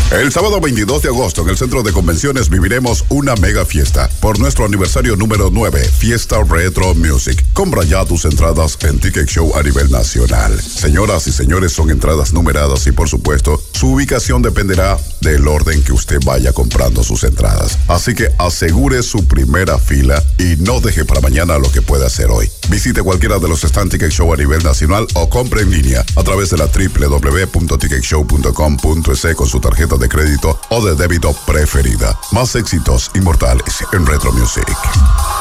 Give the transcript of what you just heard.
El sábado 22 de agosto en el Centro de Convenciones viviremos una mega fiesta por nuestro aniversario número 9, Fiesta Retro Music. Compra ya tus entradas en Ticket Show a nivel nacional. Señoras y señores, son entradas numeradas y por supuesto su ubicación dependerá del orden que usted vaya comprando sus entradas. Así que asegure su primera fila y no deje para mañana lo que puede hacer hoy. Visite cualquiera de los stands Ticket Show a nivel nacional o compre en línea a través de la www.ticketshow.com.es con su tarjeta de crédito o de débito preferida. Más éxitos inmortales en Retro Music.